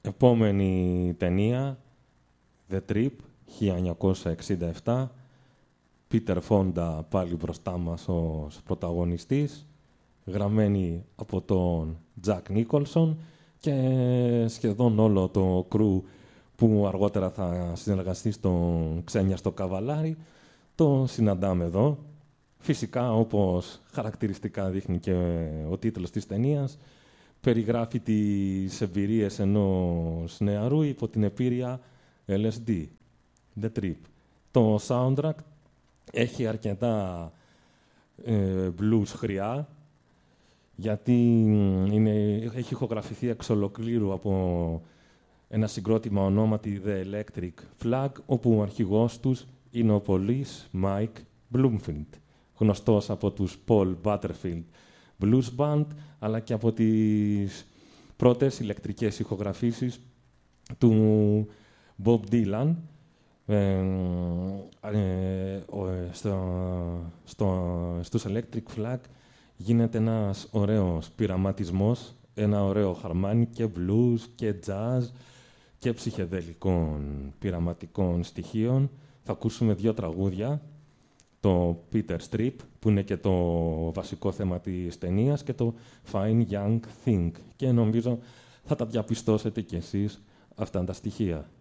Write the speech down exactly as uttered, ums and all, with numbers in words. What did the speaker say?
Επόμενη ταινία, The Trip, χίλια εννιακόσια εξήντα επτά. Πίτερ Φόντα πάλι μπροστά μας ως πρωταγωνιστής, γραμμένη από τον Τζακ Νίκολσον και σχεδόν όλο το κρου που αργότερα θα συνεργαστεί στον Ξένιαστο Καβαλάρη, το συναντάμε εδώ. Φυσικά, όπως χαρακτηριστικά δείχνει και ο τίτλος της ταινίας, περιγράφει τις εμπειρίες ενός νεαρού υπό την επίρρεια ελ ες ντι, The Trip. Το soundtrack έχει αρκετά ε, blues χρειά, γιατί είναι, έχει ηχογραφηθεί εξ ολοκλήρου από ένα συγκρότημα ονόματι The Electric Flag, όπου ο αρχηγός τους είναι ο πολύς Mike Bloomfield, γνωστός από τους Paul Butterfield Blues Band, αλλά και από τις πρώτες ηλεκτρικές ηχογραφήσεις του Bob Dylan. Ε, ε, στο, στο, στους Electric Flag γίνεται ένας ωραίος πειραματισμός, ένα ωραίο χαρμάνι και blues και jazz και ψυχεδελικών πειραματικών στοιχείων. Θα ακούσουμε δύο τραγούδια, το Peter Strip, που είναι και το βασικό θέμα της ταινίας, και το Fine Young Thing. Και νομίζω θα τα διαπιστώσετε κι εσείς αυτά τα στοιχεία.